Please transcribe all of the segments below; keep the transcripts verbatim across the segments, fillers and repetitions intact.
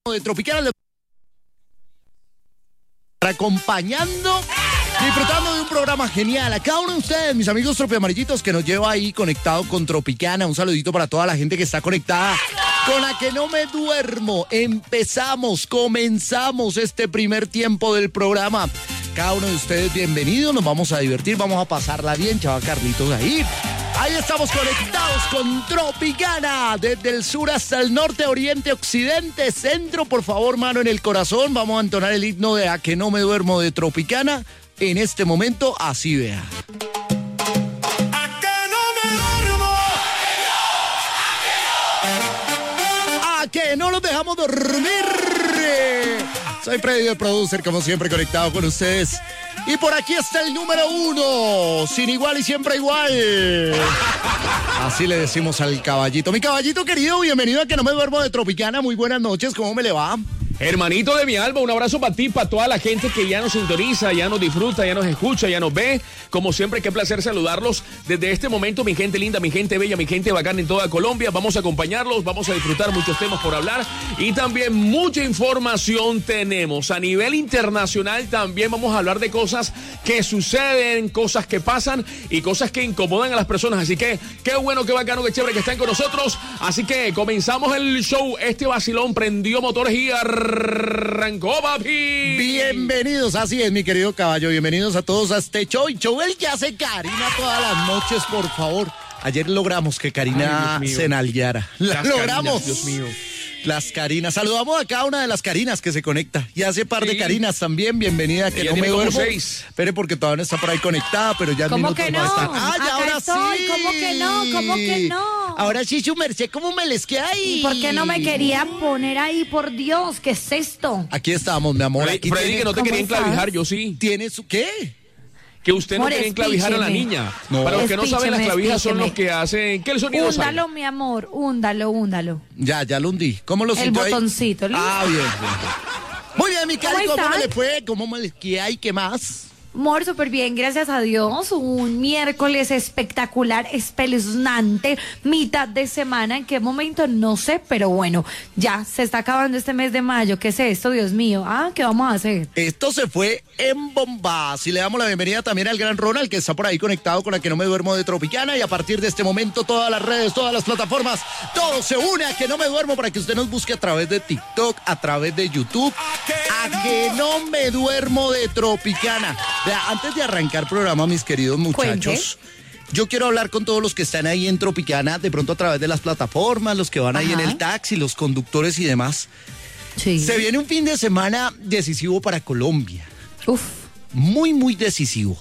de Tropicana, acompañando, disfrutando de un programa genial. A cada uno de ustedes, mis amigos tropiamarillitos, que nos lleva ahí conectado con Tropicana. Un saludito para toda la gente que está conectada con La Que No Me Duermo. Empezamos, comenzamos este primer tiempo del programa. Cada uno de ustedes bienvenidos, nos vamos a divertir, vamos a pasarla bien, chaval Carlitos ahí. Ahí estamos conectados con Tropicana, desde el sur hasta el norte, oriente, occidente, centro. Por favor, mano en el corazón, vamos a entonar el himno de A Que No Me Duermo de Tropicana. En este momento, así vea. A que no me duermo. A que no los dejamos dormir. Soy Freddy, el producer, como siempre conectado con ustedes. Y por aquí está el número uno, sin igual y siempre igual. Así le decimos al caballito. Mi caballito querido, bienvenido a Que No Me Duermo de Tropicana. Muy buenas noches, ¿cómo me le va? Hermanito de mi alma, un abrazo para ti, para toda la gente que ya nos sintoniza, ya nos disfruta, ya nos escucha, ya nos ve. Como siempre, qué placer saludarlos desde este momento, mi gente linda, mi gente bella, mi gente bacana en toda Colombia. Vamos a acompañarlos, vamos a disfrutar muchos temas por hablar y también mucha información tenemos. A nivel internacional también vamos a hablar de cosas que suceden, cosas que pasan y cosas que incomodan a las personas. Así que qué bueno, qué bacano, qué chévere que están con nosotros. Así que comenzamos el show. Este vacilón prendió motores y arrancó, papi. Bienvenidos, así es, mi querido caballo. Bienvenidos a todos a este show. Y show el que hace Karina todas las noches, por favor. Ayer logramos que Karina se nalgueara. La logramos. Carinas, Dios mío. Las Karinas. Saludamos a cada una de las Karinas que se conecta. Y hace par de Sí. Karinas también. Bienvenida a Que Ella No Me tiene como Duermo. seis. Espere, porque todavía no está por ahí conectada, pero ya en ¿Cómo minutos que va a no? estar. ¡Ah, ya Acá ahora estoy. sí! ¿Cómo que no? ¿Cómo que no? Ahora sí, su merced, ¿cómo me les queda ahí? ¿Y por qué no me quería poner ahí, por Dios? ¿Qué es esto? Aquí estamos, mi amor. Freddy, Aquí Freddy, tiene, que no te ¿cómo quería estás? enclavijar, yo sí. ¿Tiene su qué? Que usted no More, quería enclavijar a la espícheme. niña. No. Para los que no saben, las Espícheme, clavijas son espícheme. los que hacen... ¿Qué el sonido Húndalo, sale? mi amor, húndalo, húndalo. Ya, ya lo hundí. ¿Cómo lo El sintió ahí? botoncito, ¿listo? Ah, bien, bien. Muy bien, mi Cari, ¿Cómo ¿cómo me están? le fue? ¿Cómo me les queda y qué más? Amor, súper bien, gracias a Dios. Un miércoles espectacular, espeluznante, mitad de semana. ¿En qué momento? No sé, pero bueno, ya se está acabando este mes de mayo. ¿Qué es esto, Dios mío? Ah, ¿qué vamos a hacer? Esto se fue en bombas y le damos la bienvenida también al gran Ronald, que está por ahí conectado con La Que No Me Duermo de Tropicana, y a partir de este momento todas las redes, todas las plataformas, todo se une a Que No Me Duermo para que usted nos busque a través de TikTok, a través de YouTube, a Que No Me Duermo de Tropicana. Vea, antes de arrancar programa, mis queridos muchachos, yo quiero hablar con todos los que están ahí en Tropicana, de pronto a través de las plataformas, los que van ahí en Ajá. el taxi, los conductores y demás. Sí. Se viene un fin de semana decisivo para Colombia. Uf. Muy, muy decisivo.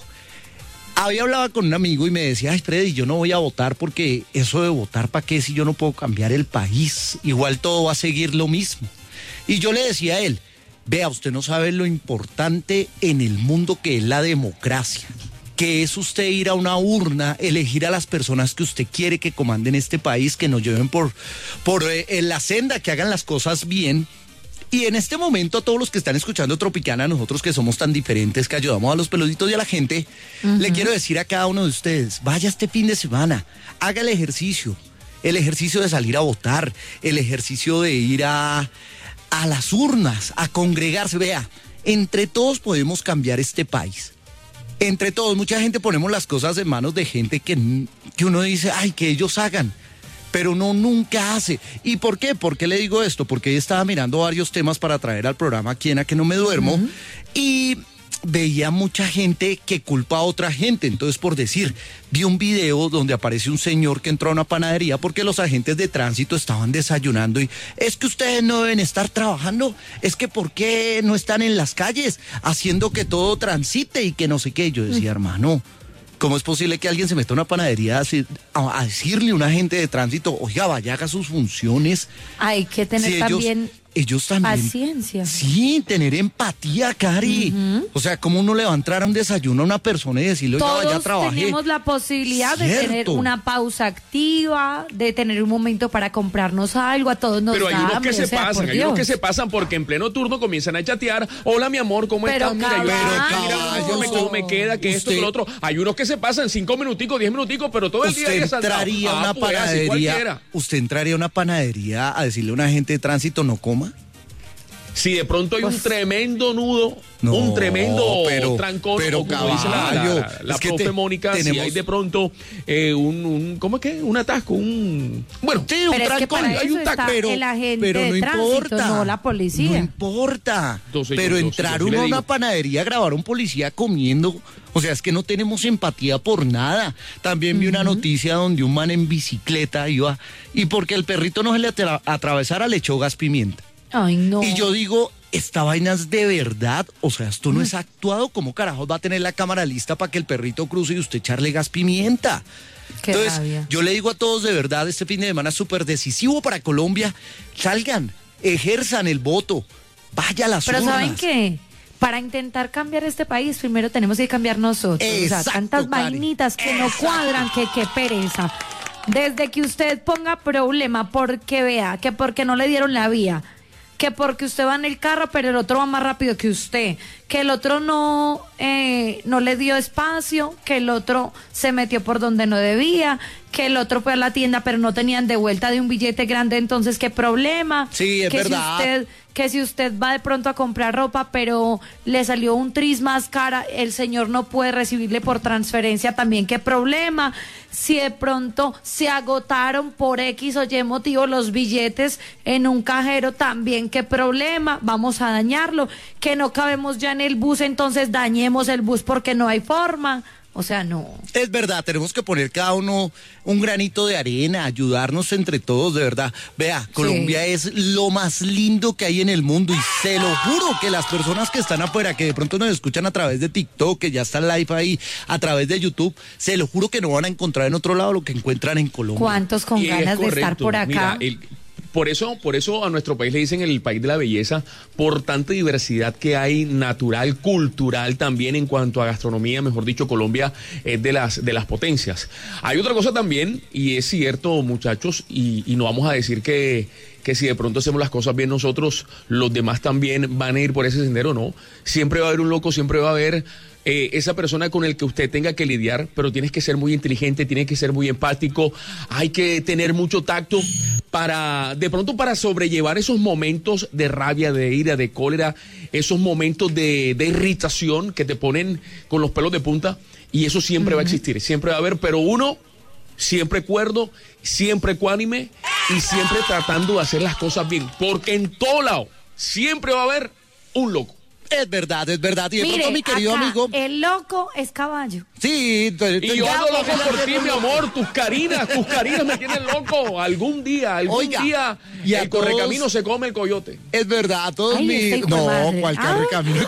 Había hablado con un amigo y me decía, ay, Freddy, yo no voy a votar porque eso de votar, ¿para qué si yo no puedo cambiar el país? Igual todo va a seguir lo mismo. Y yo le decía a él, vea, usted no sabe lo importante en el mundo que es la democracia, que es usted ir a una urna, elegir a las personas que usted quiere que comanden este país, que nos lleven por, por eh, en la senda, que hagan las cosas bien. Y en este momento, a todos los que están escuchando Tropicana, nosotros que somos tan diferentes, que ayudamos a los peluditos y a la gente, uh-huh. le quiero decir a cada uno de ustedes, vaya este fin de semana, haga el ejercicio, el ejercicio de salir a votar, el ejercicio de ir a, a las urnas, a congregarse. Vea, entre todos podemos cambiar este país. Entre todos, mucha gente ponemos las cosas en manos de gente que, que uno dice, ay, que ellos hagan. Pero uno nunca hace. ¿Y por qué? ¿Por qué le digo esto? Porque estaba mirando varios temas para traer al programa aquí en A Que No Me Duermo, uh-huh. y veía mucha gente que culpa a otra gente. Entonces, por decir, vi un video donde aparece un señor que entró a una panadería porque los agentes de tránsito estaban desayunando y es que ustedes no deben estar trabajando, es que ¿por qué no están en las calles haciendo que todo transite y que no sé qué? Yo decía, uh-huh. hermano, ¿cómo es posible que alguien se meta a una panadería a, a, a decirle a un agente de tránsito, oiga, vaya, haga sus funciones? Hay que tener si ellos, también ellos también. paciencia. Sí, tener empatía, Cari. Uh-huh. O sea, ¿cómo uno le va a entrar a un desayuno a una persona y decirle, oiga, todos vaya, trabajé? tenemos la posibilidad ¿Cierto? de tener una pausa activa, de tener un momento para comprarnos algo, a todos nos Pero hay da unos hambre, que se o sea, pasan, por hay unos Dios. que se pasan porque en pleno turno comienzan a chatear. Hola, mi amor, ¿cómo Pero estás? Mira, yo, caballo. mira, yo me, cómo me queda, que esto, Usted- que lo otro. Hay unos que se pasan cinco minuticos, diez minuticos, pero todo el día Usted hay saltado. entraría a Ah, una pues, así panadería, cualquiera. usted entraría a una panadería a decirle a un agente de tránsito no coma. Si de pronto hay Pues, un tremendo nudo, No, un tremendo pero- trancón, pero, o como dice la, la, caballo, la- la es que profe te- Mónica, si tenemos- hay de pronto eh, un, un, ¿cómo es que? Un atasco, un... Bueno, Sí, un Pero es que trancón, para hay eso un está tac- pero, el agente pero no de tránsito, importa, no la policía. No importa. Entonces, pero yo- yo- entrar yo sí le uno a una digo. panadería a grabar a un policía comiendo, o sea, es que no tenemos empatía por nada. También vi una noticia donde un man en bicicleta iba y porque el perrito no se le atra- atravesara le echó gas pimienta. Ay, no. Y yo digo, esta vaina es de verdad, o sea, esto no es actuado, ¿cómo carajos va a tener la cámara lista para que el perrito cruce y usted echarle gas pimienta? Qué Entonces, rabia. yo le digo a todos de verdad, este fin de semana es súper decisivo para Colombia, salgan, ejerzan el voto, vaya a las Pero urnas. ¿saben qué? Para intentar cambiar este país, primero tenemos que cambiar nosotros. o sea, Exacto, tantas Karen. vainitas que no cuadran, que qué pereza. Desde que usted ponga problema porque vea, que porque no le dieron la vía, que porque usted va en el carro, pero el otro va más rápido que usted, que el otro no, eh, no le dio espacio, que el otro se metió por donde no debía, que el otro fue a la tienda, pero no tenían de vuelta de un billete grande, entonces qué problema. Sí, es que verdad. Si usted, que si usted va de pronto a comprar ropa, pero le salió un tris más cara, el señor no puede recibirle por transferencia, también qué problema. Si de pronto se agotaron por X o Y motivo los billetes en un cajero, también qué problema, vamos a dañarlo. Que no cabemos ya en el bus, entonces dañemos el bus porque no hay forma. O sea, no. Es verdad, tenemos que poner cada uno un granito de arena, ayudarnos entre todos, de verdad. Vea, Colombia es lo más lindo que hay en el mundo y se lo juro que las personas que están afuera, que de pronto nos escuchan a través de TikTok, que ya está live ahí, a través de YouTube, se lo juro que no van a encontrar en otro lado lo que encuentran en Colombia. ¿Cuántos con y es ganas de estar correcto. por acá? Mira, el- por eso, por eso a nuestro país le dicen el país de la belleza, por tanta diversidad que hay natural, cultural también en cuanto a gastronomía, mejor dicho, Colombia es de las, de las potencias. Hay otra cosa también, y es cierto, muchachos, y, y no vamos a decir que, que si de pronto hacemos las cosas bien nosotros, los demás también van a ir por ese sendero, no. Siempre va a haber un loco, siempre va a haber eh, esa persona con el que usted tenga que lidiar, pero tienes que ser muy inteligente, tienes que ser muy empático, hay que tener mucho tacto para, de pronto para sobrellevar esos momentos de rabia, de ira, de cólera, esos momentos de, de irritación que te ponen con los pelos de punta, y eso siempre va a existir, siempre va a haber, pero uno siempre cuerdo, siempre ecuánime y siempre tratando de hacer las cosas bien, porque en todo lado siempre va a haber un loco. Es verdad, es verdad. Y de Mire, pronto, mi querido acá, amigo. el loco es caballo. Sí, te- Y te- yo ya ando loco vamos a por hacer ti, un- mi amor, tus carinas, tus carinas me tienen loco. Algún día, algún Oiga, día, y a el correcamino todos- se come el coyote. Es verdad, a todos Ay, mis. este hijo de No, madre. cuál Ah. camino.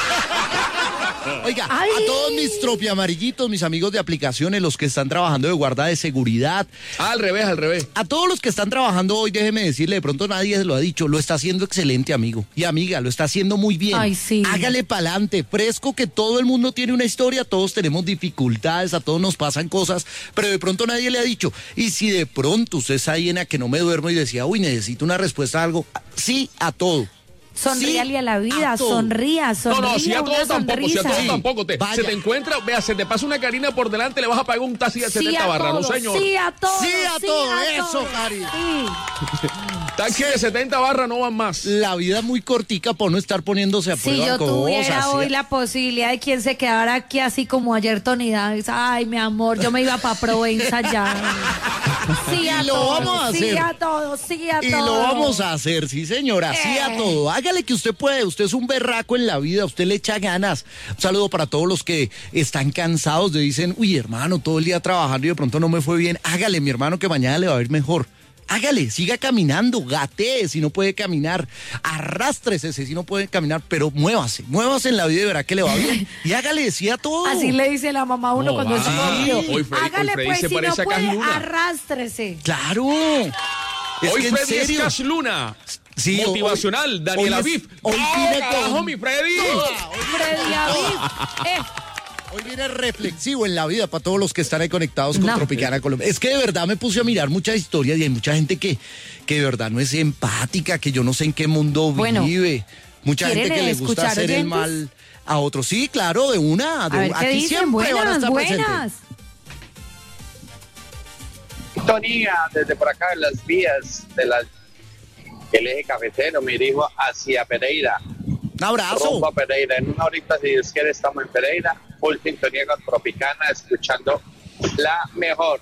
Oiga, Ay. a todos mis tropiamarillitos, mis amigos de aplicaciones, los que están trabajando de guarda de seguridad, Ah, al revés, al revés. a todos los que están trabajando hoy, déjeme decirle, de pronto nadie se lo ha dicho, lo está haciendo excelente, amigo y amiga, lo está haciendo muy bien. Ay, sí. Hágale pa'lante, fresco, que todo el mundo tiene una historia, todos tenemos dificultades, a todos nos pasan cosas, pero de pronto nadie le ha dicho. Y si de pronto usted está llena que no me duermo y decía, uy, necesito una respuesta a algo, sí a todo. Sonríale Sí, a la vida, a todo. sonría, No, sonría. no, si a una todo tampoco, si a todo sonrisa. tampoco. Te, Vaya. se te encuentra, vea, se te pasa una carina por delante, le vas a pagar un taxi de Sí setenta a barras, no todo, señor. sí a todo, Sí a todo, eso, Cari. Sí. Taxi de setenta barras no van más. La vida es muy cortica para no estar poniéndose a Si prueba yo cosas, tuviera sí. hoy la posibilidad de quien se quedara aquí así como ayer Tony Davis, ay, mi amor, yo me iba para Provenza ya. Sí a Y lo todo, vamos a sí hacer. a todo, sí a Y todo. lo vamos a hacer, sí señora, sí a Eh. todo. Hágale que usted puede, usted es un berraco en la vida, usted le echa ganas. Un saludo para todos los que están cansados de dicen, uy hermano, todo el día trabajando y de pronto no me fue bien. Hágale, mi hermano, que mañana le va a ir mejor. Hágale, siga caminando, gatee si no puede caminar, arrástrese si no puede caminar, pero muévase, muévase en la vida y verá que le va bien. Y hágale, sí a todo. Así le dice la mamá a uno No, cuando es va. novio. Hoy Freddy- Hágale hoy Freddy pues, se si no parece a puede, Cash Luna. arrástrese. Claro. Es Hoy que en Freddy es serio. Cash Luna. Sí, hoy- Motivacional, hoy Daniel es- Aviv. hoy ¡Oh, viene carajo, con- mi Freddy! Freddy Aviv, eh, Hoy viene reflexivo en la vida para todos los que están ahí conectados con No. Tropicana Colombia. Es que de verdad me puse a mirar muchas historias y hay mucha gente que, que de verdad no es empática, que yo no sé en qué mundo Bueno, vive. Mucha gente ¿quieren que le gusta escuchar hacer el oyentes? mal a otros. Sí, claro, de una. a De ver una. qué Aquí dicen, siempre van a buenas, estar buenas. presentes. Sintonía desde por acá de las vías de las el eje cafetero, me dirijo hacia Pereira. Un abrazo. Rumbo a Pereira. En una horita, si Dios quiere, estamos en Pereira. Full sintonía con Tropicana, escuchando la mejor.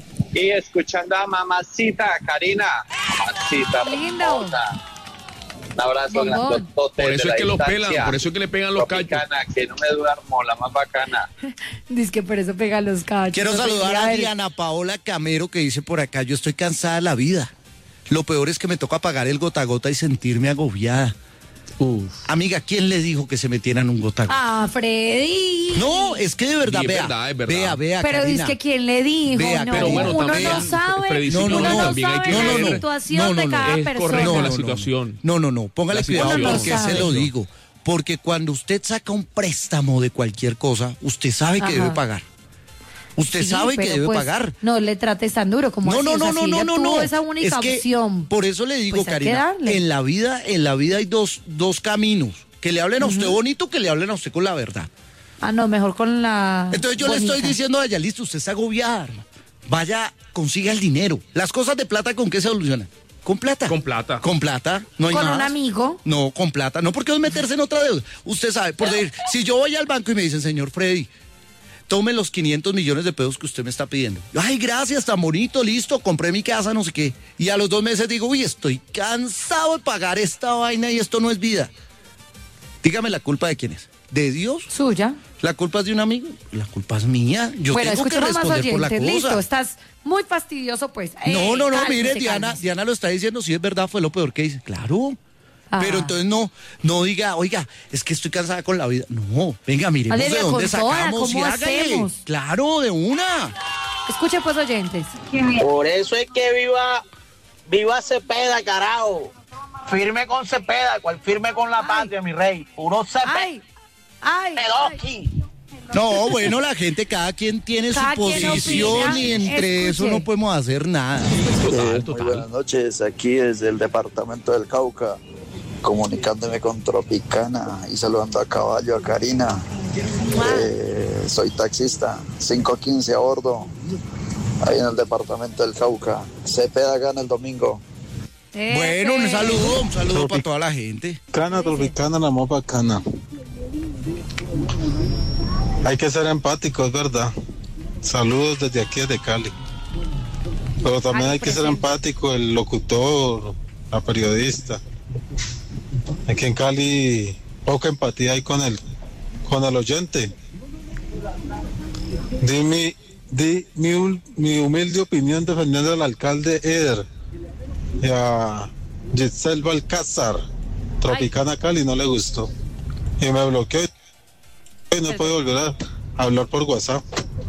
Y escuchando a mamacita Karina. Mamacita Lindo. hermosa. Un abrazo Bombón. grandotote. Por eso de es que la los distancia. pelan, por eso es que le pegan los cachos. Tropicana, que no me duermo, la más bacana. Dice que por eso pega los cachos. Quiero No saludar tendría a ver- Diana Paola Camero que dice por acá, yo estoy cansada de la vida. Lo peor es que me toca pagar el gota a gota y sentirme agobiada. Uf. Amiga, ¿quién le dijo que se metieran un gota a gota? Ah, Freddy. No, es que de verdad, Sí, es vea, verdad, es verdad. vea, vea, Pero Karina. dice que quién le dijo, Vea, no, pero bueno, uno también, no sabe, Freddy, no, no, uno no, no también hay sabe que la ver- situación no, no, de no, cada es persona. correcto la no, situación. No, no, no, póngale La cuidado situación. porque Uno no se lo sabe. digo. Porque cuando usted saca un préstamo de cualquier cosa, usted sabe que Ajá. debe pagar. Usted Sí, sabe que pero debe pues, pagar. No le trates tan duro como No, así, no, o sea, no, no, si no, ella no, tuvo no. esa única Es que opción. por eso le digo, pues hay que Karina, darle. en la vida, en la vida hay dos, dos caminos. Que le hablen a usted bonito, que le hablen a usted con la verdad. Ah, no, mejor con la Entonces yo le bonita. estoy diciendo a ella, listo, usted está agobiada. Vaya, consiga el dinero. Las cosas de plata, ¿con qué se solucionan? Con plata. Con plata. Con plata, no hay Con más. un amigo. No, con plata. No, porque es meterse en otra deuda. Usted sabe, por decir, si yo voy al banco y me dicen, señor Freddy, tome los quinientos millones de pesos que usted me está pidiendo. Ay, gracias, tan bonito, listo, compré mi casa, no sé qué. Y a los dos meses digo, uy, estoy cansado de pagar esta vaina y esto no es vida. Dígame, ¿la culpa de quién es? ¿De Dios? Suya. ¿La culpa es de un amigo? La culpa es mía. Yo bueno, tengo que escuchemos más responder por la oyentes. cosa. Listo, estás muy fastidioso, pues. No, Eh, no, no, cálmese, mire, Diana, cálmese. Diana lo está diciendo, si es verdad, fue lo peor que hice. Claro. Ah. Pero entonces no, no diga, oiga, es que estoy cansada con la vida. No, venga, miremos Valeria, de dónde con toda, sacamos y ¿cómo hágale. hacemos? Claro, de una. Escuche, pues, oyentes. Por eso es que viva, viva Cepeda, carajo. Firme con Cepeda, cual firme con la patria, mi rey. Puro Cepeda. Ay, ay, ay. Pedoqui. No, bueno, la gente, cada quien tiene Cada su quien posición opina. y entre eso Escuche. no podemos hacer nada. Total, Muy total. buenas noches, aquí desde el departamento del Cauca, comunicándome con Tropicana y saludando a Caballo, a Karina. Eh, soy taxista, cinco quince a bordo, ahí en el departamento del Cauca. Cepeda gana el domingo. Ese. Bueno, un saludo, un saludo para toda la gente. Cana Tropicana, la más bacana. Hay que ser empáticos, ¿verdad? Saludos desde aquí, desde Cali. Pero también Cali hay que ser presente. empático el locutor, la periodista. Aquí en Cali poca empatía hay con el, con el oyente. Di mi, di mi, hul- mi humilde opinión defendiendo al alcalde Eder y a Giselle Balcázar. Tropicana Cali no le gustó. Y me bloqueó y no he podido volver a hablar por WhatsApp.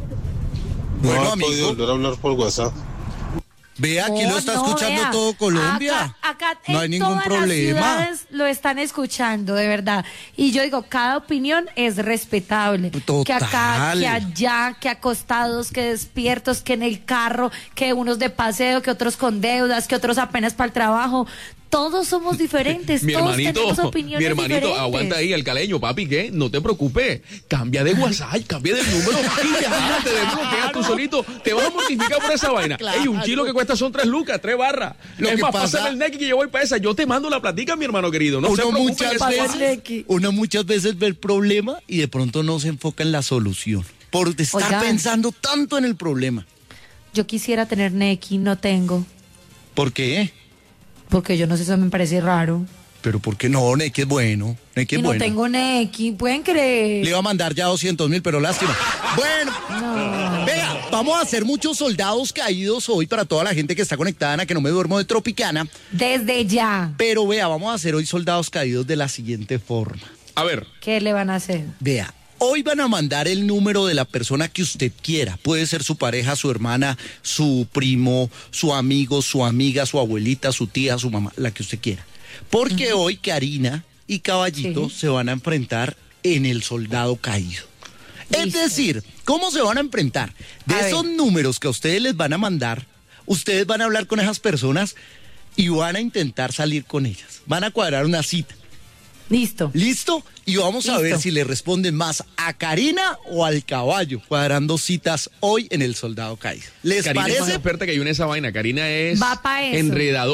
No Bueno, he amigo. podido volver a hablar por WhatsApp. Ve, aquí No, lo está no, escuchando vea. todo Colombia. Acá, acá no hay en ningún todas problema. Las ciudades lo están escuchando, de verdad. Y yo digo, cada opinión es respetable. Total. Que acá, que allá, que acostados, que despiertos, que en el carro, que unos de paseo, que otros con deudas, que otros apenas para el trabajo. Todos somos diferentes. Mi todos hermanito, tenemos opiniones mi hermanito, diferentes. aguanta ahí, el caleño, papi, ¿qué? No te preocupes. Cambia de WhatsApp, cambia de número y ya, te desbloqueas tú solito. Te vas a mortificar por esa vaina. Claro. Ey, un kilo que cuesta son tres lucas, tres barras. Lo es que más, pasa- pásame el neck que yo voy para esa. Yo te mando la platica, mi hermano querido. No se uno preocupe, muchas eso va. veces, uno muchas veces ve el problema y de pronto no se enfoca en la solución. Por estar Oigan. pensando tanto en el problema. Yo quisiera tener Neki, no tengo. ¿Por qué? Porque yo no sé, eso me parece raro. Pero ¿por qué no? Neki es bueno. Neki Y es no bueno. tengo Neki, pueden creer. Le iba a mandar ya doscientos mil, pero lástima. Bueno, No. vea, vamos a hacer muchos soldados caídos hoy para toda la gente que está conectada en A Que No Me Duermo de Tropicana. Desde ya. Pero vea, vamos a hacer hoy soldados caídos de la siguiente forma. A ver, ¿Qué le van a hacer? Vea, hoy van a mandar el número de la persona que usted quiera. Puede ser su pareja, su hermana, su primo, su amigo, su amiga, su abuelita, su tía, su mamá, la que usted quiera. Porque hoy Karina y Caballito Sí. se van a enfrentar en el soldado caído. Es Listo. decir, ¿cómo se van a enfrentar? De A esos ver. números que a ustedes les van a mandar, ustedes van a hablar con esas personas y van a intentar salir con ellas. Van a cuadrar una cita. Listo. ¿Listo? Y vamos a Listo. ver si le responden más a Karina o al caballo, cuadrando citas hoy en el Soldado Caído. ¿Les Karina es más parece? experta que yo en esa vaina. Karina es Va pa' eso. enredadora.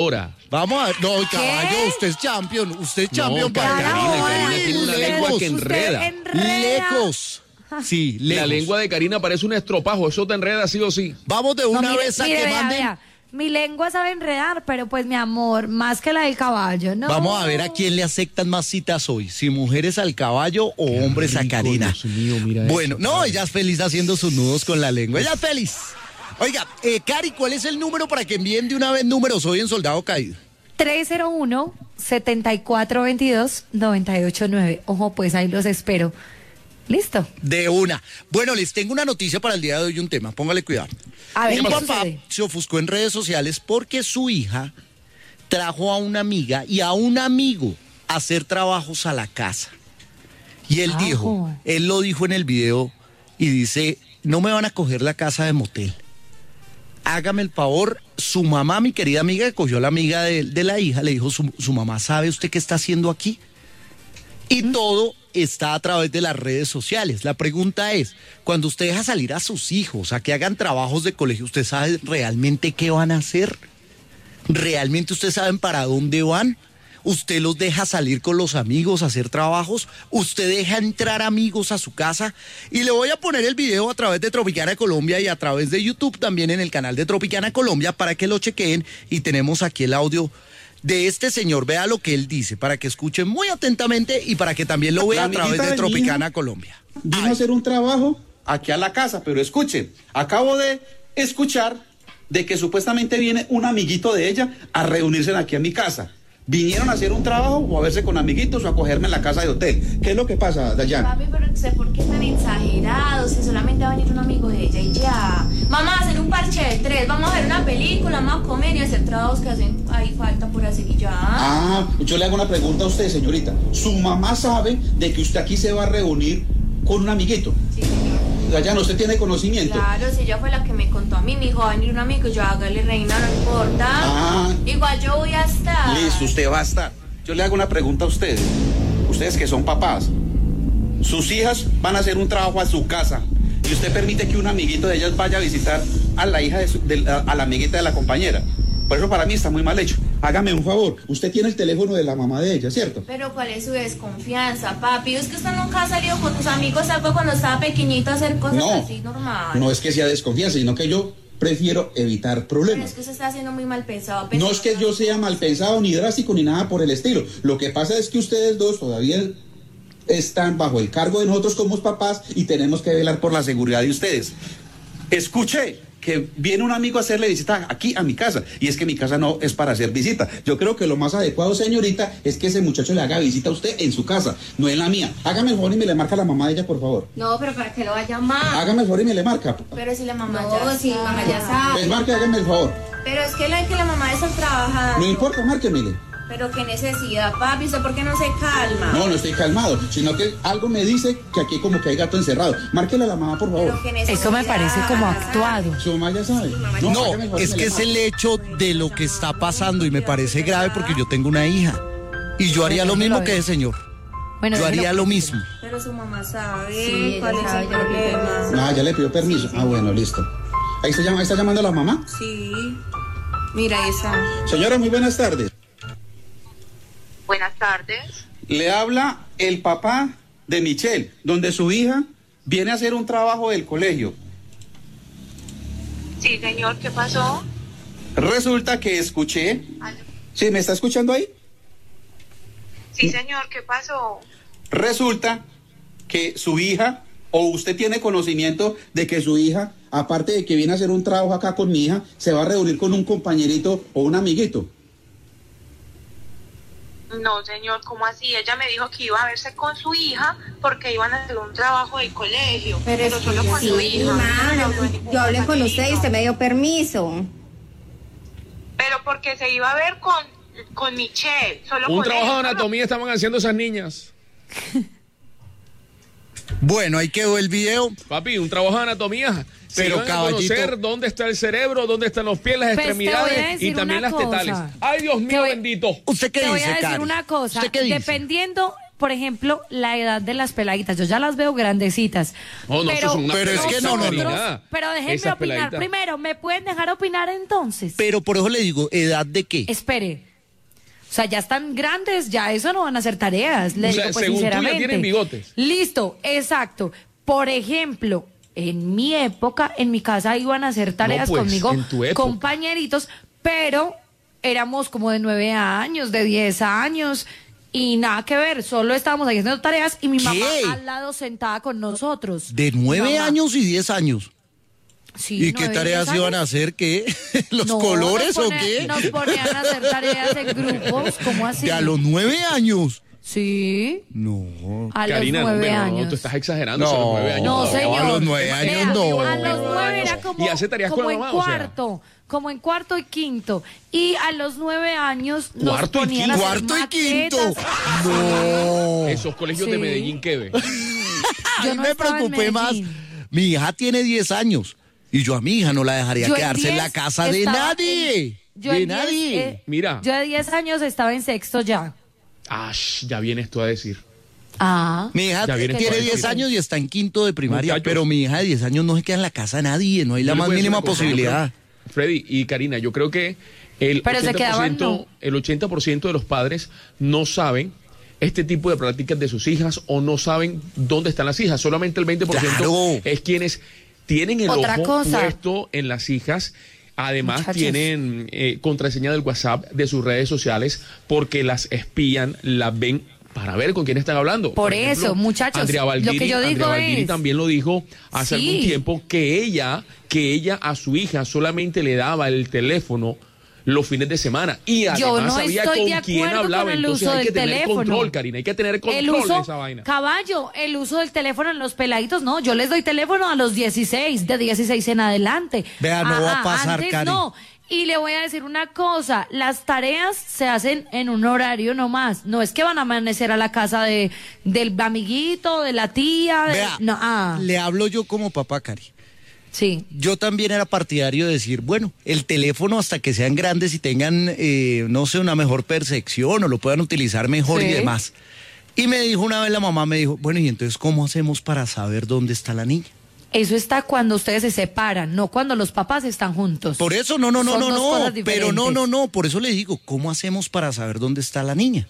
Vamos a ver. No, caballo, usted es champion. Usted es champion. No, para Karina, Uy, Karina tiene una lengua que enreda. Lejos. Sí, lejos. La lengua de Karina parece un estropajo, eso te enreda sí o sí. Vamos de una No, mire, vez a mire, que vea, manden. vea. Mi lengua sabe enredar, pero pues mi amor, más que la del caballo, ¿no? Vamos a ver a quién le aceptan más citas hoy, si mujeres al caballo o Qué hombres a rico, Karina. Dios mío, mira Bueno, eso, no, padre. ella es feliz haciendo sus nudos con la lengua. Ella es feliz. Oiga, eh, Cari, ¿cuál es el número para que envíen de una vez números hoy en Soldado Caído? tres cero uno, siete cuatro dos dos, nueve ocho nueve. Ojo, pues ahí los espero. ¿Listo? De una. Bueno, les tengo una noticia para el día de hoy, un tema, póngale cuidado. A ver, Un ¿qué papá sucede? se ofuscó en redes sociales porque su hija trajo a una amiga y a un amigo a hacer trabajos a la casa. Y él Ajo. dijo, él lo dijo en el video y dice, no me van a coger la casa de motel. Hágame el favor, su mamá, mi querida amiga, que cogió a la amiga de, de la hija, le dijo, su, su mamá, ¿sabe usted qué está haciendo aquí? Y todo está a través de las redes sociales. La pregunta es, cuando usted deja salir a sus hijos a que hagan trabajos de colegio, ¿usted sabe realmente qué van a hacer? ¿Realmente ustedes saben para dónde van? ¿Usted los deja salir con los amigos a hacer trabajos? ¿Usted deja entrar amigos a su casa? Y le voy a poner el video a través de Tropicana Colombia y a través de YouTube también en el canal de Tropicana Colombia para que lo chequeen. Y tenemos aquí el audio de este señor. Vea lo que él dice para que escuchen muy atentamente y para que también lo vea La a través amiguita de de mi Tropicana hija Colombia. Vino a hacer un trabajo aquí a la casa, pero escuchen, acabo de escuchar de que supuestamente viene un amiguito de ella a reunirse aquí en mi casa. ¿Vinieron a hacer un trabajo o a verse con amiguitos o a cogerme en la casa de hotel? ¿Qué es lo que pasa, Dayan? Papi, pero no sé por qué tan exagerado, si solamente va a venir un amigo de ella y ya. Vamos a hacer un parche de tres, vamos a ver una película, vamos a comer y hacer trabajos que hacen ahí falta por hacer y ya. Ah, yo le hago una pregunta a usted, señorita. ¿Su mamá sabe de que usted aquí se va a reunir con un amiguito? Sí, señor. Dayan, ¿usted tiene conocimiento? Claro, si ella fue la que me contó a mí, me dijo, va a venir un amigo, yo hágale reina, no importa. Ah. Igual yo voy a estar. Listo, usted va a estar. Yo le hago una pregunta a ustedes. Ustedes que son papás, sus hijas van a hacer un trabajo a su casa y usted permite que un amiguito de ellas vaya a visitar a la hija de, su, de la, a la amiguita de la compañera. Por eso para mí está muy mal hecho. Hágame un favor, usted tiene el teléfono de la mamá de ella, ¿cierto? Pero ¿cuál es su desconfianza, papi? Es que usted nunca ha salido con tus amigos algo cuando estaba pequeñito a hacer cosas No, así normal. no es que sea desconfianza, sino que yo prefiero evitar Pero problemas. es que usted está haciendo muy mal pensado. No es que yo sea mal pensado, ni drástico, ni nada por el estilo. Lo que pasa es que ustedes dos todavía están bajo el cargo de nosotros como papás y tenemos que velar por la seguridad de ustedes. Escuche que viene un amigo a hacerle visita aquí a mi casa, y es que mi casa no es para hacer visita. Yo creo que lo más adecuado, señorita, es que ese muchacho le haga visita a usted en su casa, no en la mía. Hágame el favor y me le marca a la mamá de ella, por favor. No, pero ¿para qué lo va a llamar? Hágame el favor y me le marca. Pero si la mamá No, ya si sabe. mamá ya sabe. Pues marque, hágame el favor. Pero es que la que la mamá está trabajando. No importa, márquemele. Pero qué necesidad, papi, ¿usted por qué no se calma? No, no estoy calmado, sino que algo me dice que aquí como que hay gato encerrado. Márquele a la mamá, por favor. Pero qué necesidad. Eso me parece como actuado. Su mamá ya sabe. No, hágame el favor y es me que le es marca. el hecho de lo que está pasando y me parece grave porque yo tengo una hija y yo haría lo mismo que ese señor. Bueno, Yo haría déjelo. lo mismo. Pero su mamá sabe Sí, cuál ella es sabe, el ya le pidió problema. permiso. Ah, ya le pidió permiso. Ah, bueno, listo. Ahí está, llama, ahí está llamando la mamá. Sí. Mira, ahí está. Señora, muy buenas tardes. Buenas tardes. Le habla el papá de Michelle, donde su hija viene a hacer un trabajo del colegio. Sí, señor, ¿qué pasó? Resulta que escuché... Aló. ¿Sí, me está escuchando ahí? Sí, señor, ¿qué pasó? Resulta que su hija, o usted tiene conocimiento de que su hija, aparte de que viene a hacer un trabajo acá con mi hija, se va a reunir con un compañerito o un amiguito. No, señor, ¿cómo así? Ella me dijo que iba a verse con su hija porque iban a hacer un trabajo del colegio. Pero es solo con sí, su hija. ma, No, no, no, ningún yo hablé con usted y usted me dio permiso. Pero porque se iba a ver con, con Michelle. Solo Un con trabajo de ella. anatomía estaban haciendo esas niñas. Bueno, ahí quedó el video. Papi, un trabajo de anatomía. Se Pero, iban a caballito- conocer dónde está el cerebro, dónde están los pies, las Pues, te voy a extremidades decir y también una las tetales. cosa. Ay, Dios Te mío voy- bendito. ¿Usted qué Te voy dice, a decir Cari? una cosa, ¿Usted qué dice? dependiendo, por ejemplo, la edad de las peladitas, yo ya las veo grandecitas. No, no, eso pero, son una Pero es que no, no, no. Karina. Pero déjenme Esas opinar. peladitas. Primero, ¿me pueden dejar opinar entonces? Pero por eso le digo, ¿edad de qué? Espere, O sea, ya están grandes, ya eso no van a hacer tareas. Le O sea, digo, pues, según tú ya sinceramente. tienen bigotes. Listo, exacto. Por ejemplo, en mi época, en mi casa iban a hacer tareas pues, conmigo, en tu época. compañeritos, pero éramos como de nueve años, de diez años, y nada que ver, solo estábamos ahí haciendo tareas y mi ¿Qué? mamá al lado sentada con nosotros. De nueve Mamá. años y diez años. Sí, ¿Y qué nueve, tareas diez iban a años. hacer? ¿Qué? ¿Los No, colores nos o pone- qué? Nos ponían a hacer tareas en grupos, ¿cómo así? ¿De a los nueve años? Sí, No. a Karina, los nueve no, años. no, tú estás exagerando, No, son los nueve años. No, No, señor. a los nueve años Vea, no. A los nueve era como, Y hace tareas como con la en mamá, o sea. cuarto, como en cuarto y quinto. Y a los nueve años nos Cuarto y ponían a quinto. hacer Cuarto y quinto. maquetas. No. Esos colegios de Sí. Medellín, ¿qué ve? A Yo mí no me estaba en preocupé más. Medellín. Mi hija tiene diez años y yo a mi hija no la dejaría Yo en quedarse en la diez casa de estaba nadie. en- yo de en diez, nadie. eh, Mira. Yo de diez años estaba en sexto ya. Ah, ya vienes tú a decir. Ah. Mi hija Ya vienes tiene por ahí, diez sí. años y está en quinto de primaria, Muchachos. pero mi hija de diez años no se queda en la casa de nadie, no hay la Yo le más voy a decir mínima una cosa, posibilidad. yo creo- Freddy y Karina, yo creo que el Pero se quedaban, no. el ochenta por ciento de los padres no saben este tipo de prácticas de sus hijas o no saben dónde están las hijas. Solamente el veinte por ciento Claro. es quienes tienen el Otra ojo cosa. puesto en las hijas. Además, Muchachos. tienen eh, contraseña del WhatsApp de sus redes sociales porque las espían, las ven para ver con quién están hablando. Por eso, muchachos, Andrea lo Baldini, que yo digo Andrea Baldini es- también lo dijo hace Sí. algún tiempo que ella, que ella a su hija solamente le daba el teléfono los fines de semana y además Yo no sabía estoy con de quién acuerdo hablaba. con el Entonces uso hay que del tener teléfono. control, Karina, hay que tener control El uso, de esa vaina. caballo, el uso del teléfono en los peladitos, no, yo les doy teléfono a los dieciséis, de dieciséis en adelante. Vea, no va a pasar, antes Cari. no. Y le voy a decir una cosa, las tareas se hacen en un horario nomás, no es que van a amanecer a la casa de del amiguito, de la tía, de- Vea, no, ah, le hablo yo como papá, Cari. sí. Yo también era partidario de decir, bueno, el teléfono hasta que sean grandes y tengan, eh, no sé, una mejor percepción o lo puedan utilizar mejor y Sí. demás. Y me dijo una vez la mamá, me dijo, bueno, ¿y entonces cómo hacemos para saber dónde está la niña? Eso está cuando ustedes se separan, no cuando los papás están juntos. Por eso, no, no, no, Son no, dos no, cosas pero no, diferentes. no, no, por eso le digo, ¿cómo hacemos para saber dónde está la niña?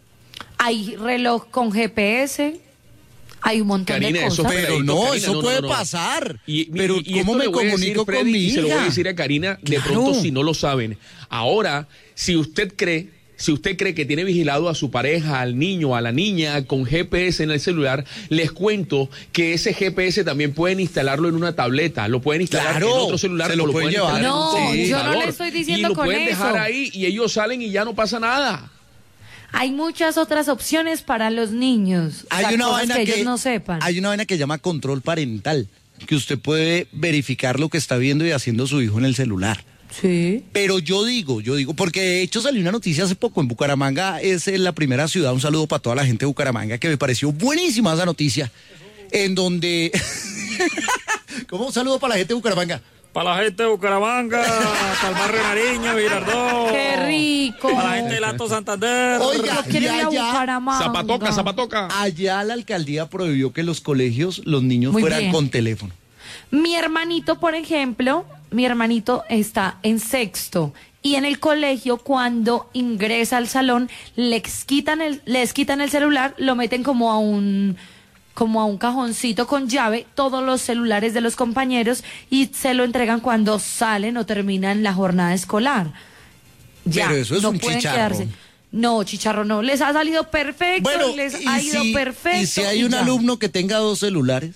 Hay reloj con G P S, hay un montón Karina, de eso cosas. Pero Peladito, no, Karina, eso no, no, puede no. pasar. Y, pero y- y ¿cómo esto me le voy a comunico decir, con Freddy, mi y se lo voy a hija? decir a Karina, de Claro. pronto si no lo saben. Ahora, si usted cree, si usted cree que tiene vigilado a su pareja, al niño, a la niña con G P S en el celular, les cuento que ese G P S también pueden instalarlo en una tableta, lo pueden instalar Claro, en otro celular, se lo o pueden pueden llevar. instalar en un No, computador. yo no le estoy diciendo y lo con pueden dejar eso. ahí y ellos salen y ya no pasa nada. Hay muchas otras opciones para los niños. O Hay sea, una cosas vaina que, que, ellos no sepan. hay una vaina que se llama control parental, que usted puede verificar lo que está viendo y haciendo su hijo en el celular. Sí. Pero yo digo, yo digo, porque de hecho salió una noticia hace poco en Bucaramanga, es eh, la primera ciudad, un saludo para toda la gente de Bucaramanga, que me pareció buenísima esa noticia, en donde... ¿Cómo? Un saludo para la gente de Bucaramanga. Para la gente de Bucaramanga, para el barrio Nariño, Girardot. ¡Qué rico! Para la gente del Alto Santander. Oiga, Yo quiero y ir a allá- Bucaramanga. Zapatoca, zapatoca. Allá la alcaldía prohibió que los colegios, los niños Muy fueran bien. con teléfono. Mi hermanito, por ejemplo, mi hermanito está en sexto y en el colegio cuando ingresa al salón les quitan el, les quitan el celular, lo meten como a un como a un cajoncito con llave, todos los celulares de los compañeros y se lo entregan cuando salen o terminan la jornada escolar. Ya, Pero eso es no un pueden chicharro. quedarse. No, chicharro no, les ha salido perfecto, Bueno, les y ha ido si, perfecto. y si hay un ya. alumno que tenga dos celulares,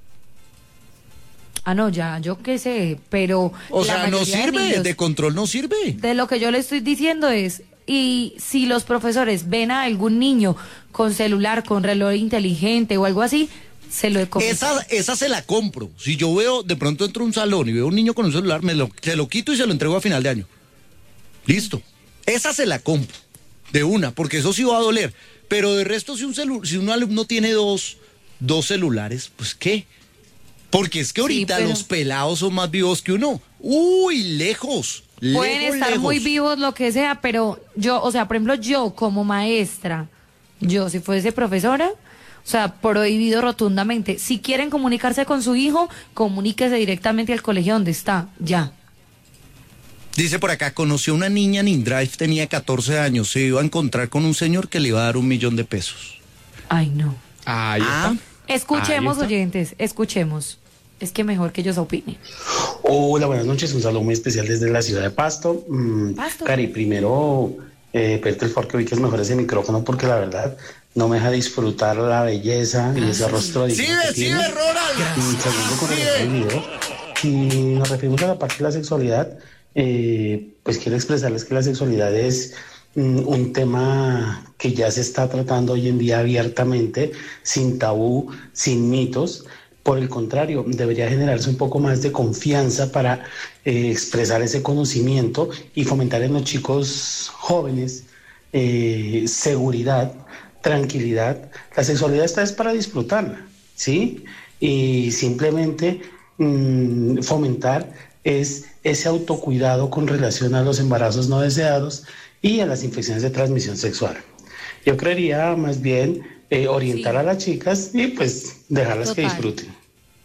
Ah, no, ya, yo qué sé, pero... o la sea, no mayoría de sirve, niños- de control no sirve. De lo que yo le estoy diciendo es, y si los profesores ven a algún niño con celular, con reloj inteligente o algo así, se lo he Esa, esa se la compro. Si yo veo, de pronto entro a un salón y veo un niño con un celular, me lo, se lo quito y se lo entrego a final de año. Listo. Esa se la compro. De una, porque eso sí va a doler. Pero de resto, si un, celu si un alumno tiene dos, dos celulares, pues ¿qué? Porque es que ahorita pero- los pelados son más vivos que uno. Uy, lejos. Pueden lejos, estar lejos. muy vivos, lo que sea, pero yo, o sea, por ejemplo, yo como maestra, yo si fuese profesora, o sea, prohibido rotundamente. Si quieren comunicarse con su hijo, comuníquese directamente al colegio donde está, ya. Dice por acá, conoció una niña en InDrive, tenía catorce años, se iba a encontrar con un señor que le iba a dar un millón de pesos. Ay, no. Ahí Ah, está. Escuchemos, Ahí está. oyentes, escuchemos. Es que mejor que ellos opinen. Hola, buenas noches. Un saludo muy especial desde la ciudad de Pasto. Mm, Pasto. Cari, primero, eh, pedirte el favor que ubiques mejor ese micrófono porque la verdad no me deja disfrutar la belleza y ese rostro digno sí, que ve, sí, tiene. ve, Ronald. Y segundo, con relación al video, si nos referimos a la parte de la sexualidad, eh, pues quiero expresarles que la sexualidad es mm, un tema que ya se está tratando hoy en día abiertamente, sin tabú, sin mitos. Por el contrario, debería generarse un poco más de confianza para eh, expresar ese conocimiento y fomentar en los chicos jóvenes eh, seguridad, tranquilidad. La sexualidad está es para disfrutarla, ¿sí? Y simplemente mmm, fomentar es ese autocuidado con relación a los embarazos no deseados y a las infecciones de transmisión sexual. Yo creería más bien eh, orientar sí. a las chicas y pues dejarlas Total. que disfruten.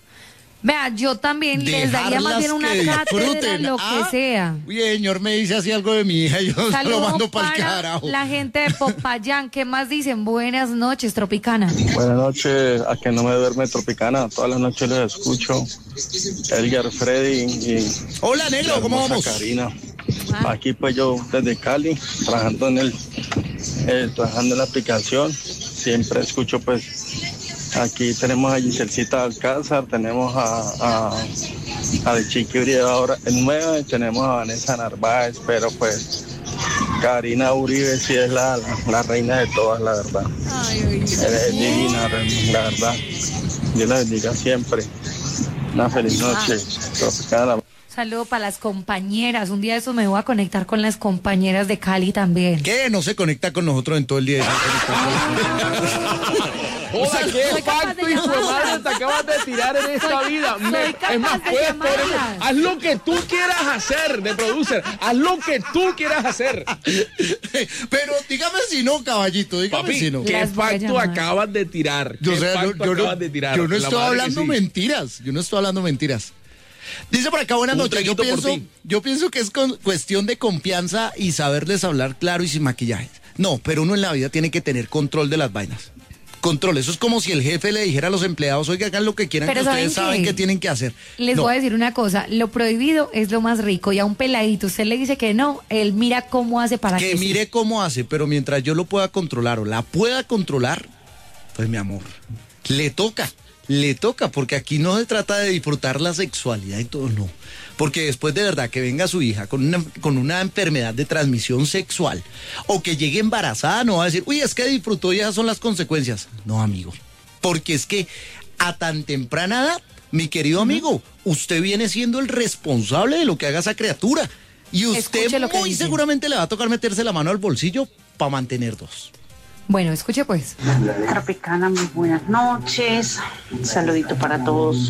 Vea, yo también les daría más bien una cátedra, lo ah, que sea. Uy, señor, me dice así algo de mi hija, yo se lo Saludos mando para el para carajo. la gente de Popayán, ¿qué más dicen? Buenas noches, Tropicana. Buenas noches, a que no me duerme Tropicana, todas las noches les escucho. Edgar, Freddy y... Hola, negro, ¿cómo vamos? Karina. Aquí pues yo desde Cali, trabajando en el, eh, trabajando en la aplicación, siempre escucho pues... Aquí tenemos a Giselcita Alcázar, tenemos a, a, a de Chiqui Uribe ahora en nueva, y tenemos a Vanessa Narváez, pero pues Karina Uribe sí es la, la, la reina de todas, la verdad. Ay, ay, Eres divina, la verdad. Dios la bendiga siempre. Una feliz noche. Tropicana. Saludo para las compañeras. Un día de eso me voy a conectar con las compañeras de Cali también. ¿Qué? No se conecta con nosotros en todo el día. Joda, qué pacto y madre te acabas de tirar en esta soy, vida. Soy Me, es más, puedes poner, haz lo que tú quieras hacer de producer. Haz lo que tú quieras hacer. Pero dígame si no, caballito, dígame Papi, si no. ¿qué pacto acabas de tirar? Yo, ¿Qué sé, pacto yo, yo, acabas no, de tirar? yo no La estoy madre hablando que sí. mentiras. Yo no estoy hablando mentiras. Dice por acá, buenas Un noches. Yo traguito por pienso, ti. yo pienso que es con, cuestión de confianza y saberles hablar claro y sin maquillaje. No, pero uno en la vida tiene que tener control de las vainas. Control, eso es como si el jefe le dijera a los empleados, oiga, hagan lo que quieran, Pero que ustedes ¿saben saben qué? que tienen que hacer. Les No. voy a decir una cosa, lo prohibido es lo más rico y a un peladito usted le dice que no, él mira cómo hace para que, Que mire sí. cómo hace, pero mientras yo lo pueda controlar o la pueda controlar, pues mi amor, le toca, le toca, porque aquí no se trata de disfrutar la sexualidad y todo, no. Porque después de verdad que venga su hija con una, con una enfermedad de transmisión sexual o que llegue embarazada, no va a decir, uy, es que disfrutó y esas son las consecuencias. No, amigo, porque es que a tan temprana edad, mi querido amigo, usted viene siendo el responsable de lo que haga esa criatura. Y usted Escuche lo que muy dicen. seguramente le va a tocar meterse la mano al bolsillo para mantener dos. Bueno, escuche pues. Tropicana, muy buenas noches. Un saludito para todos.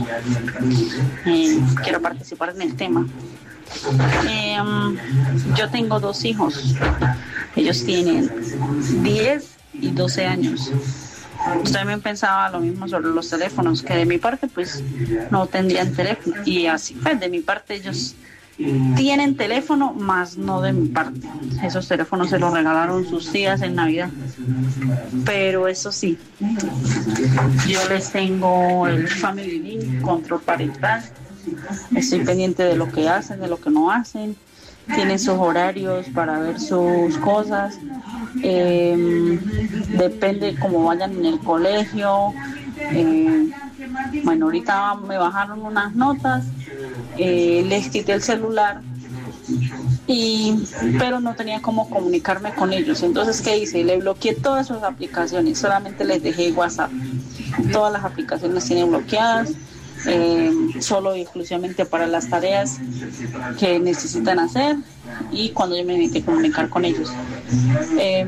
Eh, quiero participar en el tema. Eh, um, yo tengo dos hijos. Ellos tienen diez y doce años. Usted también pensaba lo mismo sobre los teléfonos, que de mi parte pues no tendrían teléfono. Y así pues, de mi parte ellos tienen teléfono, más no de mi parte. Esos teléfonos se los regalaron sus tías en Navidad. Pero eso sí, yo les tengo el Family Link, control parental. Estoy pendiente de lo que hacen, de lo que no hacen. Tienen sus horarios para ver sus cosas. Eh, depende cómo vayan en el colegio. Eh, bueno, ahorita me bajaron unas notas. Eh, les quité el celular y pero no tenía cómo comunicarme con ellos. Entonces, ¿qué hice? Le bloqueé todas sus aplicaciones, solamente les dejé WhatsApp. Todas las aplicaciones tienen bloqueadas, eh, solo y exclusivamente para las tareas que necesitan hacer y cuando yo me necesite comunicar con ellos. Eh,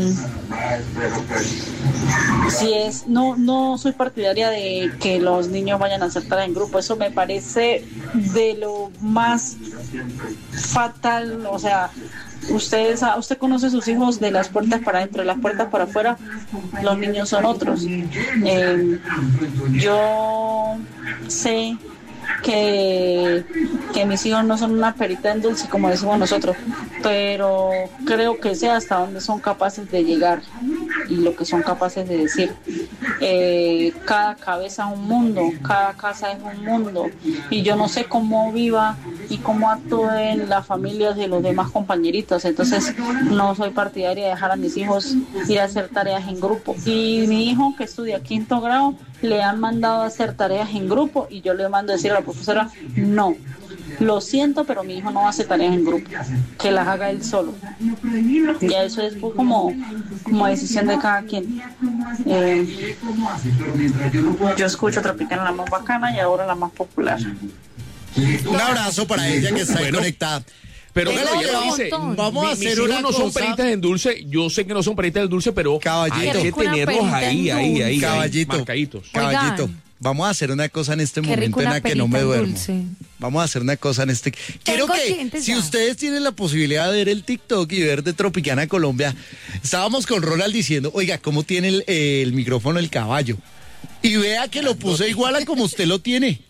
si es, no, no soy partidaria de que los niños vayan a hacer tarea en grupo, eso me parece de lo más fatal. O sea, ustedes, usted conoce a sus hijos de las puertas para adentro, de las puertas para afuera, los niños son otros. Eh, yo sé que, que mis hijos no son una perita en dulce, como decimos nosotros, pero creo que sé hasta dónde son capaces de llegar y lo que son capaces de decir. Eh, cada cabeza es un mundo, cada casa es un mundo, y yo no sé cómo viva y cómo actúen las familias de los demás compañeritos. Entonces no soy partidaria de dejar a mis hijos ir a hacer tareas en grupo. Y mi hijo, que estudia quinto grado, le han mandado a hacer tareas en grupo y yo le mando a decir a la profesora, no, lo siento, pero mi hijo no hace tareas en grupo, que las haga él solo. Ya eso es pues, como, como decisión de cada quien. Eh, yo escucho Tropicana, la más bacana, y ahora la más popular. Un abrazo para ella que está ahí Bueno. conectada. Pero Pero bueno, ella ella dice, dice, vamos a mi- hacer mis hijos una no son cosa. peritas en dulce, yo sé que no son peritas en dulce, pero Caballito. hay que Con una tenerlos perita ahí, en ahí, ahí, ahí, Caballito. marcaditos. Caballito, Oigan. vamos a hacer una cosa en este Qué momento rico en una la que no me perita en duermo. dulce. Vamos a hacer una cosa en este. Quiero que, conscientes si ya. ustedes tienen la posibilidad de ver el TikTok y ver de Tropicana Colombia, estábamos con Ronald diciendo, oiga, ¿cómo tiene el, eh, el micrófono el caballo? Y vea que lo puse igual a como usted lo tiene.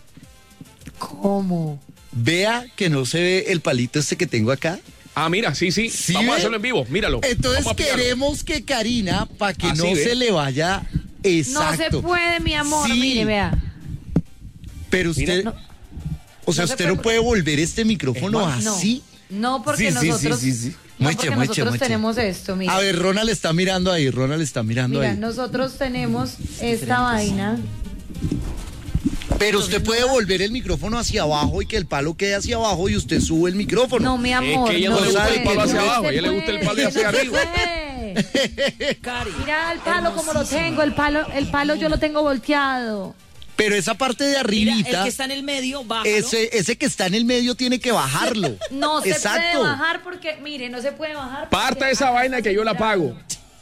¿Cómo? Vea que no se ve el palito este que tengo acá. Ah, mira, sí, sí, ¿Sí vamos a ve? hacerlo en vivo, míralo. Entonces Vamos a pillarlo. queremos que Karina, para que Así, no ¿ve? se le vaya exacto. No se puede, mi amor, Sí. mire, vea. Pero usted, Mira, no. o sea, no se usted puede no puede volver este micrófono No. así. No, porque Sí, sí, nosotros, sí, sí, sí. no, Mueche, porque mueche, nosotros mueche. tenemos esto, mira. A ver, Ronald está mirando ahí, Ronald está mirando Mira, ahí. nosotros tenemos esta vaina. Pero usted puede volver el micrófono hacia abajo y que el palo quede hacia abajo y usted sube el micrófono. No, mi amor, Es que ella no no le gusta sabe el palo que hacia no abajo, se a ella le gusta el palo puede, hacia no se arriba. puede. Mira el palo como lo tengo, el palo, el palo yo lo tengo volteado. Pero esa parte de Mira, arribita, el que está en el medio, bájalo. ese, ese que está en el medio tiene que bajarlo. No se Exacto. puede bajar porque, mire, no se puede bajar. porque Parta esa acá vaina está que yo la tirado. pago.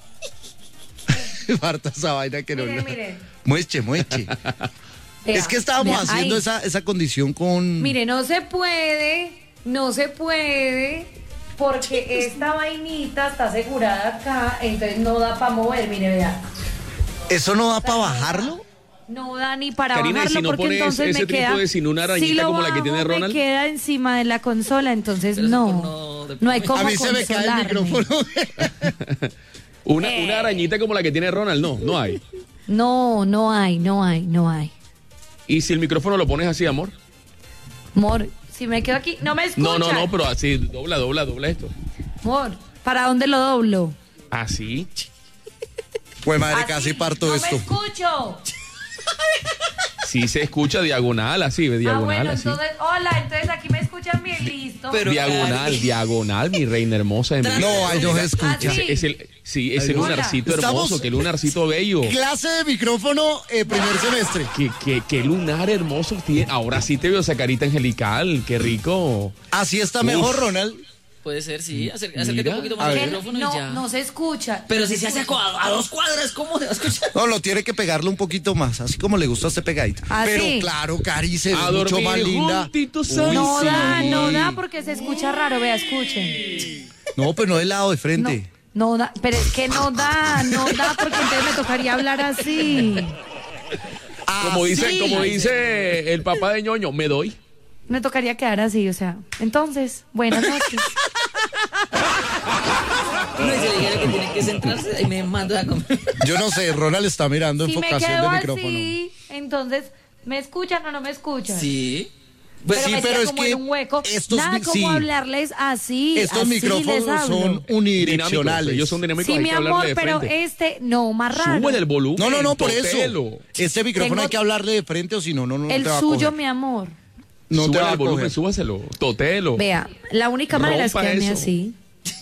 Parta esa vaina que no. Miren, miren. Mueche, mueche. Vea, Es que estábamos vea, haciendo ahí. esa, esa condición con... Mire, no se puede, no se puede, porque esta vainita está asegurada acá, entonces no da para mover, mire, vea. ¿Eso no da para bajarlo? No da ni para Karina, y bajarlo si no porque pones entonces ese me tipo queda... de sin una arañita si lo como la que tiene bajo, Ronald. me queda encima de la consola, entonces no, no hay como A mí se me cae el consolarme. micrófono. Una, Eh. una arañita como la que tiene Ronald, no, no hay. No, no hay, no hay, no hay. ¿Y si el micrófono lo pones así, amor? Amor, si me quedo aquí, no me escucha. No, no, no, pero así, dobla, dobla, dobla esto. Amor, ¿para dónde lo doblo? Así. Pues madre, Así, casi parto no esto. me escucho. Sí se escucha diagonal, así, Ah, diagonal, bueno, así. entonces, hola, entonces aquí me escuchan bien, listo. Diagonal, diagonal, mi reina hermosa. de mi No, vida. ahí no se escucha. Ese- es el, sí, ese Ahí no. lunarcito Estamos- hermoso, qué lunarcito bello. Clase de micrófono eh, primer semestre. Qué, qué, qué lunar hermoso tiene. Ahora sí te veo esa carita angelical, qué rico. Así está Uf. mejor, Ronald. Puede ser, sí. Acer- acércate Mira, un poquito a más al ver. micrófono y no, ya. no se escucha. Pero si se hace a, cua- a dos cuadras, ¿cómo se va a escuchar? No, lo tiene que pegarle un poquito más, así como le gusta a este pegadito. ¿Ah, Pero sí? claro, Cari se ve A mucho dormir más linda. juntitos, Uy, ay, No sí. da, no da porque se escucha raro, vea, escuchen. No, pues no del lado de No, frente. no da, pero es que no da, no da porque entonces me tocaría hablar así. Como dice, Así. como dice el papá de ñoño, me doy. Me tocaría quedar así, o sea. Entonces, buenas noches. No, y se le diga que tiene que centrarse y me mando a comer. Yo no sé, Ronald está mirando Si me enfocación quedo de micrófono. así, entonces, ¿me escuchan o no me escuchan? Sí. Pues Pero sí, me pero queda es como que en un hueco. estos Nada mi- como sí. hablarles así. Estos así les micrófonos hablo. son Dinámicos, unidireccionales. ellos son dinámicos, Sí, hay mi que amor, hablarle de pero frente. este no, más raro. Sube el volumen. No, no, no, por totelo. eso. Este micrófono Tengo- hay que hablarle de frente o si no, no, no El te va a suyo, coger. mi amor. No te Súbele va a el volumen, coger. súbaselo. Totelo. Vea, la única manera es Rompa quedarme eso. así.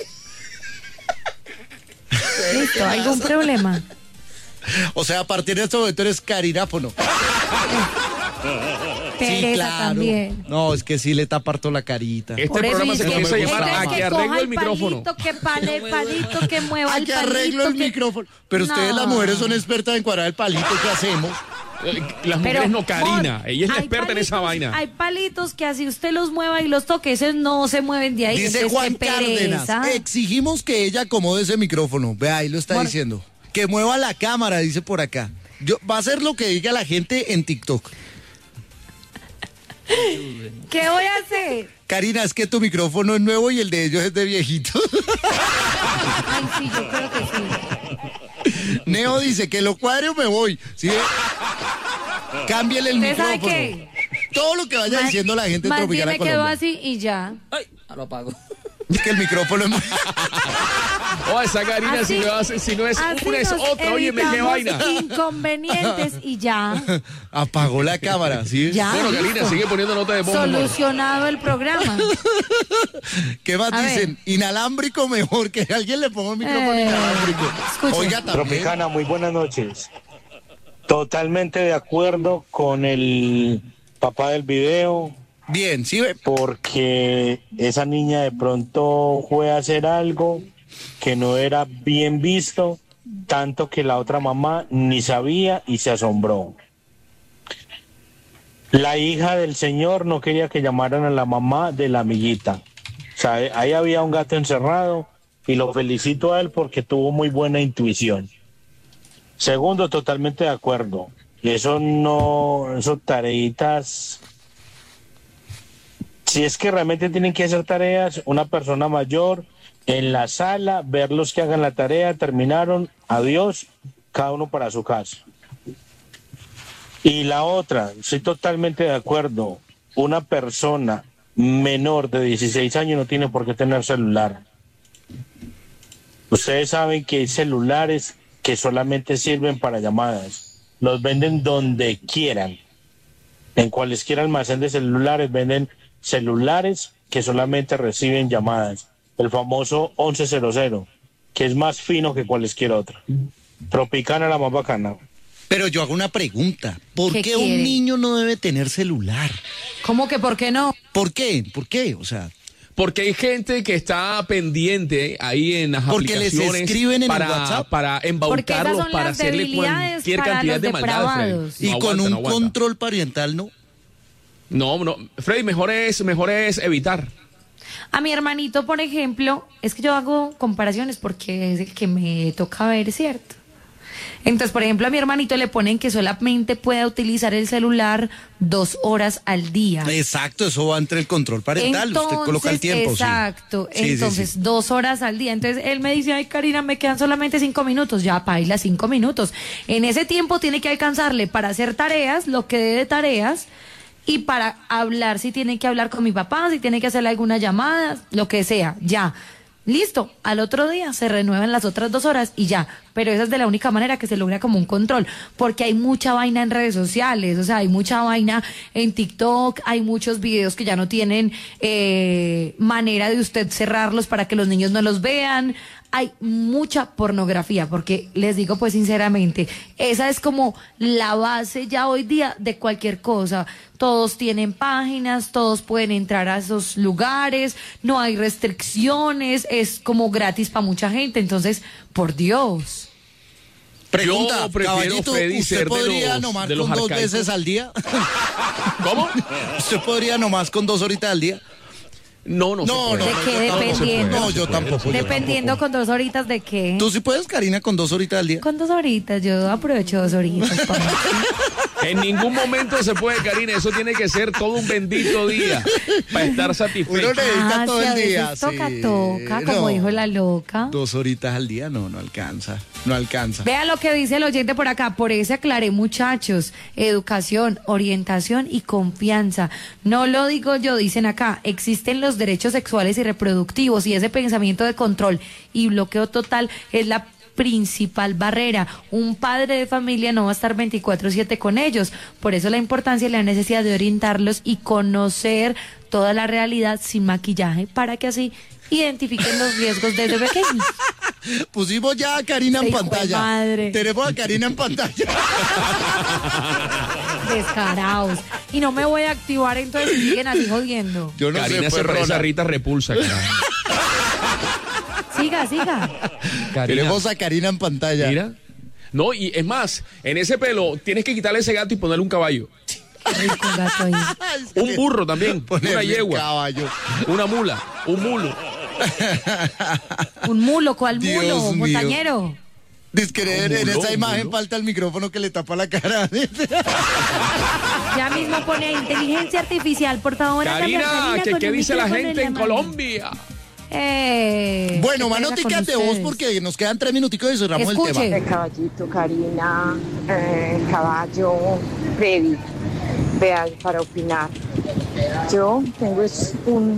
Listo, ¿algún problema? O sea, a partir de este momento eres carináfono. Pereza también. No, es que sí le tapa harto la carita. Este Por eso programa dice se que- comienza a entonces llamar A que que coja arreglo el el micrófono. palito, que pale el palito, que mueva A el que palito. arreglo el que- micrófono. Pero ustedes No. las mujeres son expertas en cuadrar el palito. ¿Qué hacemos? Eh, Las mujeres Pero, no, Karina. amor, Ella es la hay experta en esa palitos- vaina. Hay palitos que así usted los mueva y los toque, esos no se mueven de ahí. Dice entonces, Juan qué Cárdenas, pereza. exigimos que ella acomode ese micrófono. Vea, ahí lo está Bueno. diciendo. Que mueva la cámara, dice por acá. Yo, va a hacer lo que diga la gente en TikTok. ¿Qué voy a hacer? Karina, es que tu micrófono es nuevo y el de ellos es de viejito. Ay, sí, yo creo que sí. Neo dice que lo cuadre o me voy. ¿Sí? Cámbiale el ¿Usted sabe micrófono. qué? Todo lo que vaya Más- diciendo la gente más Tropicana bien me quedo Colombia. así y ya. Ay, lo apago. Es que el micrófono es... Oh, esa Karina, Así- si no, hace- si no es así una, es nos otra. Óyeme, qué evitamos vaina. inconvenientes y ya. Apagó la cámara, ¿sí? Ya. Bueno, Karina, listo. sigue poniendo nota de voz. amor. Solucionado el programa. ¿Qué más A dicen? Inalámbrico mejor, que alguien le ponga un micrófono Eh, inalámbrico. escuche. Oiga, también. Tropicana, muy buenas noches. Totalmente de acuerdo con el papá del video. Bien, sí ve. Porque esa niña de pronto fue a hacer algo que no era bien visto, tanto que la otra mamá ni sabía y se asombró. La hija del señor no quería que llamaran a la mamá de la amiguita. O sea, ahí había un gato encerrado y lo felicito a él porque tuvo muy buena intuición. Segundo, totalmente de acuerdo. Y eso no, eso tareitas. Si es que realmente tienen que hacer tareas, una persona mayor en la sala, ver los que hagan la tarea, terminaron, adiós, cada uno para su casa. Y la otra, estoy totalmente de acuerdo, una persona menor de dieciséis años no tiene por qué tener celular. Ustedes saben que hay celulares que solamente sirven para llamadas, los venden donde quieran, en cualquier almacén de celulares venden celulares que solamente reciben llamadas, el famoso once cero cero, que es más fino que cualquier otro. Tropicana, la más bacana. Pero yo hago una pregunta. ¿Por ¿Qué qué, quiere? un niño no debe tener celular? ¿Cómo que por qué no? ¿Por qué? ¿Por qué? O sea, Porque hay gente que está pendiente ahí en las Porque les aplicaciones escriben en el para, WhatsApp. para Porque esas embaucarlos, son para las hacerle debilidades cualquier para cantidad los de maldades, Freddy. depravados. y No con aguanta, un no aguanta. control parental, ¿no? No, no, Freddy, mejor es, mejor es evitar. A mi hermanito, por ejemplo, es que yo hago comparaciones porque es el que me toca ver, ¿cierto? Entonces, por ejemplo, a mi hermanito le ponen que solamente pueda utilizar el celular dos horas al día. Exacto, eso va entre el control parental. Usted coloca el tiempo. sí. Exacto. Sí, sí, Entonces, sí. dos horas al día. Entonces, él me dice, ay, Karina, me quedan solamente cinco minutos. Ya, paila, cinco minutos. En ese tiempo tiene que alcanzarle para hacer tareas, lo que dé de tareas, y para hablar, si tiene que hablar con mi papá, si tiene que hacerle alguna llamada, lo que sea, ya. Listo, al otro día se renuevan las otras dos horas y ya, pero esa es de la única manera que se logra como un control, porque hay mucha vaina en redes sociales, o sea, hay mucha vaina en TikTok, hay muchos videos que ya no tienen eh, manera de usted cerrarlos para que los niños no los vean, hay mucha pornografía, porque les digo pues sinceramente, esa es como la base ya hoy día de cualquier cosa. Todos tienen páginas, todos pueden entrar a esos lugares, no hay restricciones, es como gratis para mucha gente, entonces, por Dios. Pregunta, Yo prefiero, caballito, Freddy, ¿usted ser de podría los- nomás de los con dos arcaicos? veces al día? ¿Cómo? ¿Usted podría nomás con dos horitas al día? No, no, No, se no, puede. ¿De qué? yo tampoco. Dependiendo. No, yo tampoco. yo Dependiendo tampoco. con dos horitas de qué. ¿Tú sí puedes, Karina, con dos horitas al día? Con dos horitas, yo aprovecho dos horitas. pa' mí. En ningún momento se puede, Karina. Eso tiene que ser todo un bendito día para estar satisfecho. Uno necesita Ah, todo si a el veces día. toca, sí. toca, como No. dijo la loca. Dos horitas al día, no, no alcanza. No alcanza. Vea lo que dice el oyente por acá. Por eso aclaré, muchachos. Educación, orientación y confianza. No lo digo yo, dicen acá. Existen los derechos sexuales y reproductivos y ese pensamiento de control y bloqueo total es la principal barrera. Un padre de familia no va a estar veinticuatro siete con ellos. Por eso la importancia y la necesidad de orientarlos y conocer toda la realidad sin maquillaje para que así identifiquen los riesgos desde pequeños. Pusimos ya a Karina en Hijo de pantalla. madre. Tenemos a Karina en pantalla. Descarados. Y no me voy a activar entonces si siguen así jodiendo. Yo no Karina sé, se fue parece a Ronald. Rita Repulsa, cara. Siga, siga. Tenemos a Karina en pantalla. Mira. No, y es más, en ese pelo tienes que quitarle ese gato y ponerle un caballo. Rico gato ahí. Un burro también, Ponerle una un yegua, caballo. una mula, un mulo. Un mulo, ¿cuál Dios mulo? mío. Montañero. Dice que en, en esa imagen falta el micrófono que le tapa la cara. Ya mismo pone inteligencia artificial, por favor. Karina, Karina ¿qué, ¿qué dice la gente en Colombia? Eh, bueno, más noticias de vos porque nos quedan tres minuticos y cerramos Escuche. el tema. El caballito, Karina, eh, caballo, Freddy, vea, para opinar. Yo tengo es un